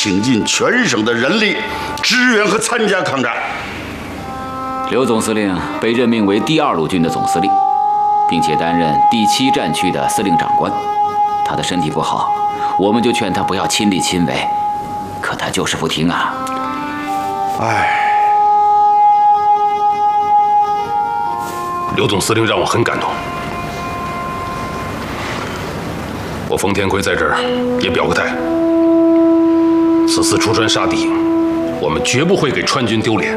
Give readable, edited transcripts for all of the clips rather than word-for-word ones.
倾尽全省的人力支援和参加抗战。 刘总司令被任命为第2路军的总司令，并且担任第7战区的司令长官。他的身体不好，我们就劝他不要亲力亲为，可他就是不听啊。 唉， 刘总司令让我很感动。我冯天奎在这儿也表个态，此次出川杀敌，我们绝不会给川军丢脸。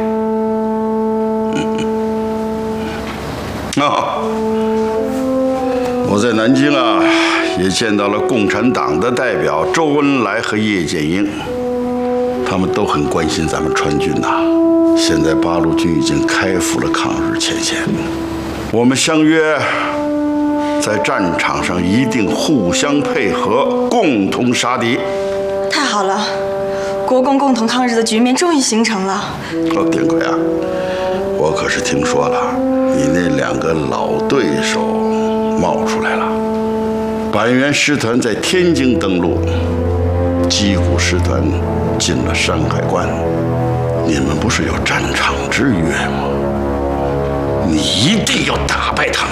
我在南京啊，也见到了共产党的代表周恩来和叶剑英，他们都很关心咱们川军呐。现在8路军已经开赴了抗日前线，我们相约在战场上一定互相配合，共同杀敌。 太好了，国共共同抗日的局面终于形成了。 天奎啊，我可是听说了，你那2个老对手冒出来了。板垣师团在天津登陆，矶谷师团进了山海关。你们不是有战场之约吗？你一定要打败他们。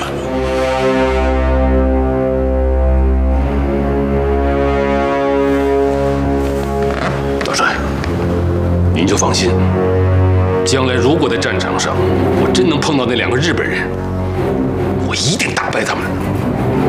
大帅，您就放心，将来如果在战场上我真能碰到那2个日本人，我一定打败他们。